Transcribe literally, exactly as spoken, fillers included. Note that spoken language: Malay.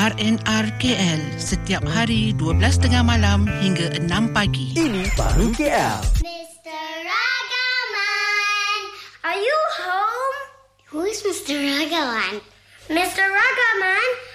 R N R K L setiap hari dua belas tiga puluh malam hingga enam pagi. Ini Baru K L. Mister Ragaman, are you home? Who is Mister Ragaman? Mister Ragaman,